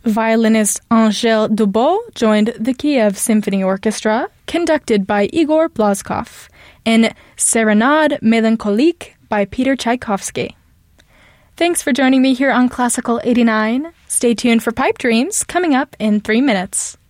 Violinist Angel Dubot joined the Kiev Symphony Orchestra, conducted by Igor Blazkov, in Serenade Melancholique by Peter Tchaikovsky. Thanks for joining me here on Classical 89. Stay tuned for Pipe Dreams coming up in 3 minutes.